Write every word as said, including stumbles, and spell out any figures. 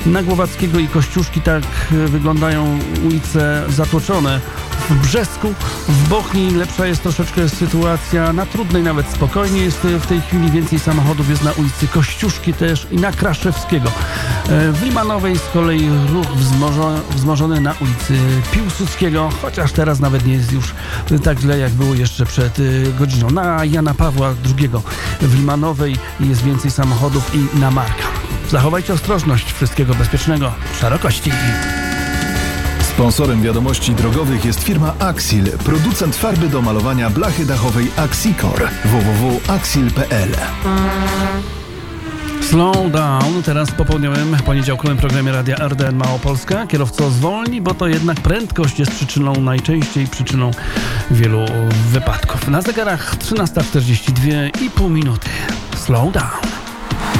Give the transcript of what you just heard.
Na Głowackiego i Kościuszki tak wyglądają ulice zatłoczone. W Brzesku, w Bochni lepsza jest troszeczkę sytuacja, na Trudnej nawet spokojnie jest w tej chwili, więcej samochodów jest na ulicy Kościuszki też i na Kraszewskiego. W Limanowej z kolei ruch wzmożony, wzmożony na ulicy Piłsudskiego, chociaż teraz nawet nie jest już tak źle, jak było jeszcze przed godziną. Na Jana Pawła drugiego w Limanowej jest więcej samochodów i na Marka. Zachowajcie ostrożność, wszystkiego bezpiecznego, szerokości. Sponsorem wiadomości drogowych jest firma Axil, producent farby do malowania blachy dachowej Axicor. w w w kropka axil kropka p l. Slow down, teraz w popołudniowym, poniedziałkowym programie Radia R D N Małopolska. Kierowco zwolni, bo to jednak prędkość jest przyczyną, najczęściej przyczyną wielu wypadków. Na zegarach trzynasta czterdzieści dwie i pół minuty. Slow down.